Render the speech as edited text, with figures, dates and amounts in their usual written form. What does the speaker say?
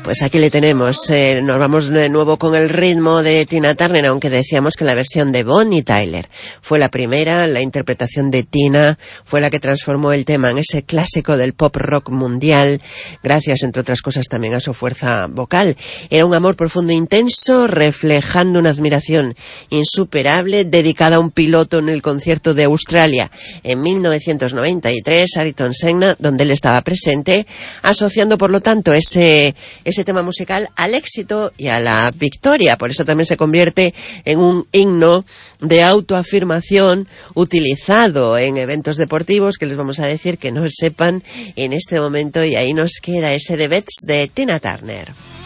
Pues aquí le tenemos, nos vamos de nuevo con el ritmo de Tina Turner, aunque decíamos que la versión de Bonnie Tyler fue la primera, la interpretación de Tina fue la que transformó el tema en ese clásico del pop rock mundial, gracias entre otras cosas también a su fuerza vocal. Era un amor profundo e intenso, reflejando una admiración insuperable, dedicada a un piloto en el concierto de Australia en 1993, Ayrton Senna, donde él estaba presente, asociando por lo tanto ese tema musical al éxito y a la victoria. Por eso también se convierte en un himno de autoafirmación utilizado en eventos deportivos, que les vamos a decir que no sepan en este momento, y ahí nos queda ese The Best de Tina Turner.